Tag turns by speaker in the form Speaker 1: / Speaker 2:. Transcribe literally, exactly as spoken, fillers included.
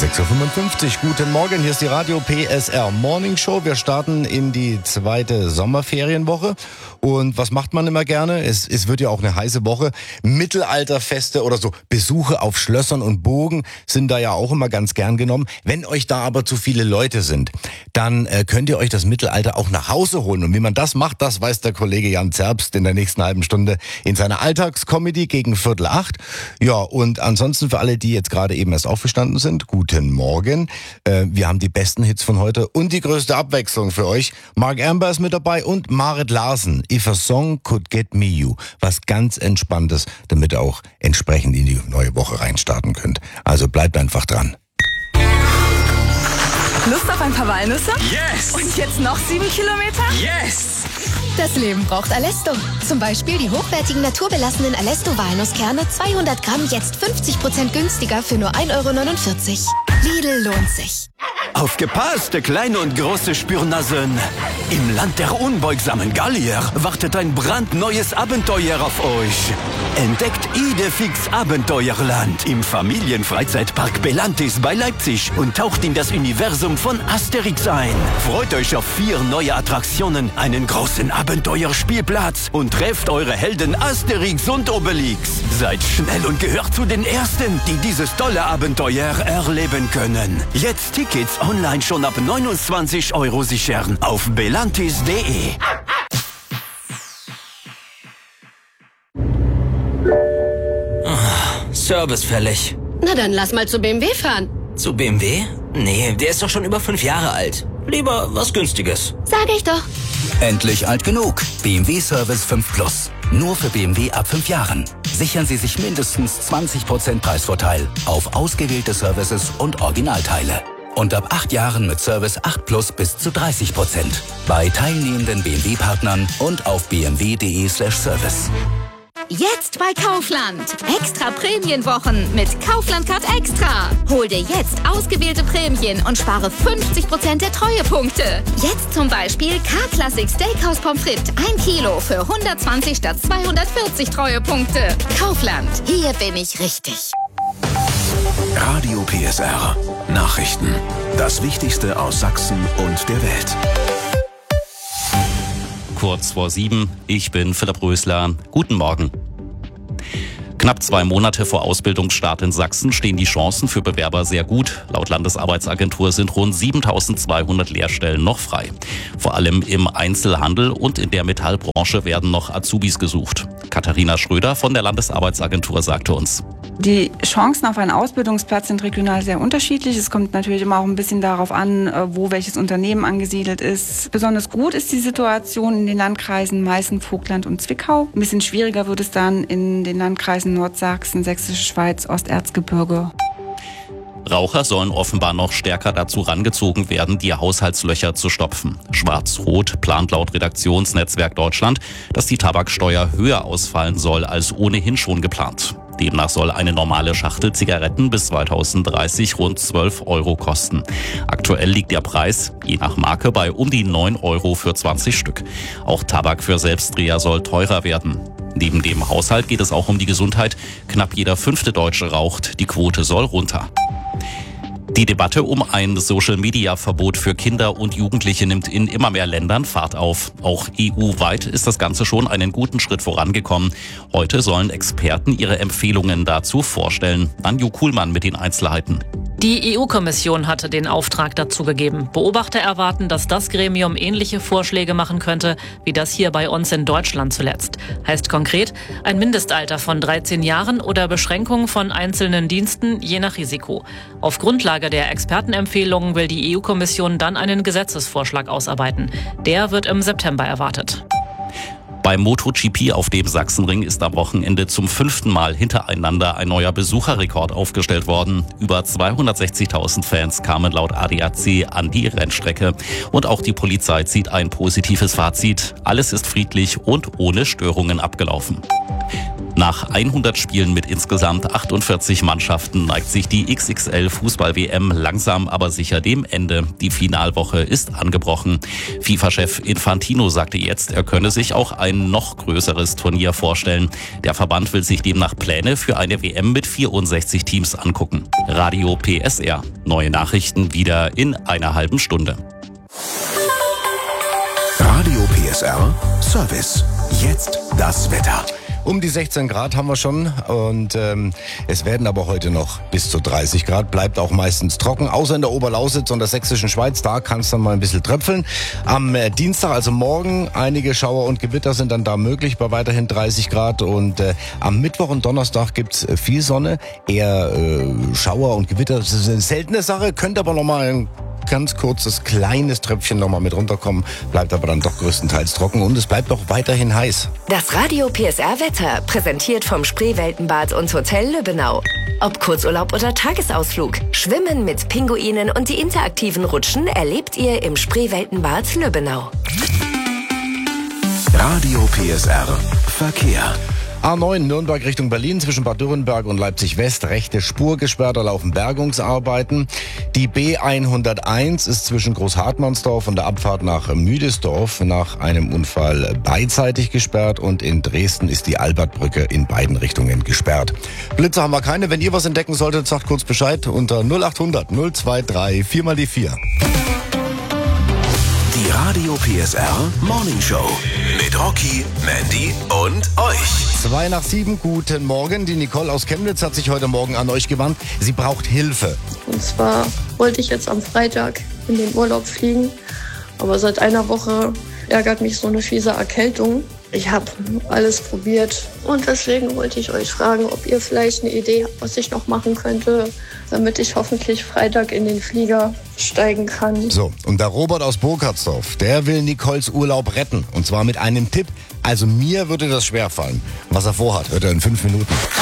Speaker 1: sechs Uhr fünfundfünfzig, guten Morgen, hier ist die Radio P S R Morning Show. Wir starten in die zweite Sommerferienwoche. Und was macht man immer gerne? Es, es wird ja auch eine heiße Woche. Mittelalterfeste oder so Besuche auf Schlössern und Burgen sind da ja auch immer ganz gern genommen. Wenn euch da aber zu viele Leute sind, dann äh, könnt ihr euch das Mittelalter auch nach Hause holen. Und wie man das macht, das weiß der Kollege Jan Zerbst in der nächsten halben Stunde in seiner Alltagscomedy gegen Viertel acht. Ja, und ansonsten für alle, die jetzt gerade eben erst aufgestanden sind, guten Morgen. Äh, wir haben die besten Hits von heute und die größte Abwechslung für euch. Mark Amber ist mit dabei und Marit Larsen. If a Song Could Get Me You. Was ganz Entspanntes, damit ihr auch entsprechend in die neue Woche reinstarten könnt. Also bleibt einfach dran.
Speaker 2: Lust auf ein paar Walnüsse?
Speaker 3: Yes!
Speaker 2: Und jetzt noch sieben Kilometer?
Speaker 3: Yes!
Speaker 4: Das Leben braucht Alesto. Zum Beispiel die hochwertigen naturbelassenen Alesto-Walnusskerne, zweihundert Gramm, jetzt fünfzig Prozent günstiger für nur ein Euro neunundvierzig. Lidl lohnt sich.
Speaker 5: Aufgepasst, kleine und große Spürnasen. Im Land der unbeugsamen Gallier wartet ein brandneues Abenteuer auf euch. Entdeckt Idefix Abenteuerland im Familienfreizeitpark Belantis bei Leipzig und taucht in das Universum von Asterix ein. Freut euch auf vier neue Attraktionen, einen großen Abenteuerspielplatz und trefft eure Helden Asterix und Obelix. Seid schnell und gehört zu den Ersten, die dieses tolle Abenteuer erleben können. Jetzt Tickets online schon ab neunundzwanzig Euro sichern auf belantis punkt de.
Speaker 3: Oh, Service fällig.
Speaker 6: Na dann lass mal zu B M W fahren.
Speaker 3: Zu B M W? Nee, der ist doch schon über fünf Jahre alt. Lieber was Günstiges.
Speaker 6: Sag ich doch.
Speaker 7: Endlich alt genug. B M W Service fünf Plus. Nur für B M W ab fünf Jahren. Sichern Sie sich mindestens zwanzig Prozent Preisvorteil auf ausgewählte Services und Originalteile. Und ab acht Jahren mit Service acht Plus bis zu dreißig Prozent. Bei teilnehmenden B M W-Partnern und auf b m w punkt de slash service.
Speaker 8: Jetzt bei Kaufland. Extra Prämienwochen mit Kaufland Card Extra. Hol dir jetzt ausgewählte Prämien und spare fünfzig Prozent der Treuepunkte. Jetzt zum Beispiel K-Classic Steakhouse Pommes frites ein Kilo für hundertzwanzig statt zweihundertvierzig Treuepunkte. Kaufland. Hier bin ich richtig.
Speaker 9: Radio P S R. Nachrichten. Das Wichtigste aus Sachsen und der Welt.
Speaker 10: Kurz vor sieben, ich bin Philipp Rösler. Guten Morgen. Knapp zwei Monate vor Ausbildungsstart in Sachsen stehen die Chancen für Bewerber sehr gut. Laut Landesarbeitsagentur sind rund siebentausendzweihundert Lehrstellen noch frei. Vor allem im Einzelhandel und in der Metallbranche werden noch Azubis gesucht. Katharina Schröder von der Landesarbeitsagentur sagte uns:
Speaker 11: Die Chancen auf einen Ausbildungsplatz sind regional sehr unterschiedlich. Es kommt natürlich immer auch ein bisschen darauf an, wo welches Unternehmen angesiedelt ist. Besonders gut ist die Situation in den Landkreisen Meißen, Vogtland und Zwickau. Ein bisschen schwieriger wird es dann in den Landkreisen Nordsachsen, Sächsische Schweiz, Osterzgebirge.
Speaker 10: Raucher sollen offenbar noch stärker dazu rangezogen werden, die Haushaltslöcher zu stopfen. Schwarz-Rot plant laut Redaktionsnetzwerk Deutschland, dass die Tabaksteuer höher ausfallen soll als ohnehin schon geplant. Demnach soll eine normale Schachtel Zigaretten bis zweitausenddreißig rund zwölf Euro kosten. Aktuell liegt der Preis, je nach Marke, bei um die neun Euro für zwanzig Stück. Auch Tabak für Selbstdreher soll teurer werden. Neben dem Haushalt geht es auch um die Gesundheit. Knapp jeder fünfte Deutsche raucht. Die Quote soll runter. Die Debatte um ein Social-Media-Verbot für Kinder und Jugendliche nimmt in immer mehr Ländern Fahrt auf. Auch E U-weit ist das Ganze schon einen guten Schritt vorangekommen. Heute sollen Experten ihre Empfehlungen dazu vorstellen. Anju Kuhlmann mit den Einzelheiten.
Speaker 12: Die E U-Kommission hatte den Auftrag dazu gegeben. Beobachter erwarten, dass das Gremium ähnliche Vorschläge machen könnte, wie das hier bei uns in Deutschland zuletzt. Heißt konkret, ein Mindestalter von dreizehn Jahren oder Beschränkung von einzelnen Diensten je nach Risiko. Auf Grundlage der Expertenempfehlungen will die E U-Kommission dann einen Gesetzesvorschlag ausarbeiten. Der wird im September erwartet.
Speaker 10: Beim MotoGP auf dem Sachsenring ist am Wochenende zum fünften Mal hintereinander ein neuer Besucherrekord aufgestellt worden. Über zweihundertsechzigtausend Fans kamen laut A D A C an die Rennstrecke. Und auch die Polizei zieht ein positives Fazit. Alles ist friedlich und ohne Störungen abgelaufen. Nach hundert Spielen mit insgesamt achtundvierzig Mannschaften neigt sich die X X L-Fußball-W M langsam aber sicher dem Ende. Die Finalwoche ist angebrochen. FIFA-Chef Infantino sagte jetzt, er könne sich auch ein noch größeres Turnier vorstellen. Der Verband will sich demnach Pläne für eine W M mit vierundsechzig Teams angucken. Radio P S R. Neue Nachrichten wieder in einer halben Stunde.
Speaker 9: Radio P S R Service. Jetzt das Wetter.
Speaker 1: Um die sechzehn Grad haben wir schon und ähm, es werden aber heute noch bis zu dreißig Grad, bleibt auch meistens trocken, außer in der Oberlausitz und der sächsischen Schweiz, da kann es dann mal ein bisschen tröpfeln. Am äh, Dienstag, also morgen, einige Schauer und Gewitter sind dann da möglich bei weiterhin dreißig Grad und äh, am Mittwoch und Donnerstag gibt's äh, viel Sonne, eher äh, Schauer und Gewitter, das ist eine seltene Sache, könnte aber nochmal ein ganz kurzes, kleines Tröpfchen nochmal mit runterkommen, bleibt aber dann doch größtenteils trocken und es bleibt auch weiterhin heiß.
Speaker 13: Das Radio P S R Wetter, präsentiert vom Spreeweltenbad und Hotel Lübbenau. Ob Kurzurlaub oder Tagesausflug, Schwimmen mit Pinguinen und die interaktiven Rutschen erlebt ihr im Spreeweltenbad Lübbenau.
Speaker 9: Radio P S R Verkehr.
Speaker 1: A neun Nürnberg Richtung Berlin zwischen Bad Dürrenberg und Leipzig West, rechte Spur gesperrt, da laufen Bergungsarbeiten. Die B hunderteins ist zwischen Großhartmannsdorf und der Abfahrt nach Müdesdorf nach einem Unfall beidseitig gesperrt und in Dresden ist die Albertbrücke in beiden Richtungen gesperrt. Blitze haben wir keine, wenn ihr was entdecken solltet, sagt kurz Bescheid unter null acht hundert null zwei drei vier mal die vier.
Speaker 9: Die Radio P S R Morning Show mit Rocky, Mandy und euch.
Speaker 1: Zwei nach sieben, guten Morgen. Die Nicole aus Chemnitz hat sich heute Morgen an euch gewandt. Sie braucht Hilfe.
Speaker 14: Und zwar wollte ich jetzt am Freitag in den Urlaub fliegen, aber seit einer Woche ärgert mich so eine fiese Erkältung. Ich habe alles probiert und deswegen wollte ich euch fragen, ob ihr vielleicht eine Idee habt, was ich noch machen könnte, damit ich hoffentlich Freitag in den Flieger steigen kann.
Speaker 1: So, und der Robert aus Burkhardsdorf, der will Nicoles Urlaub retten. Und zwar mit einem Tipp. Also mir würde das schwerfallen. Was er vorhat, hört er in fünf Minuten.